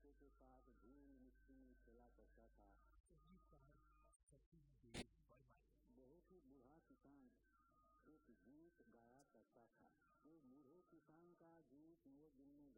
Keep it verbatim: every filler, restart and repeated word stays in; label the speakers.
Speaker 1: बच्चे के साथ धूल मिट्टी में खेला करता था। बहुत ही बूढ़ा किसान एक गीत गाया करता था। वो बूढ़े किसान का गीत मेरे दिल में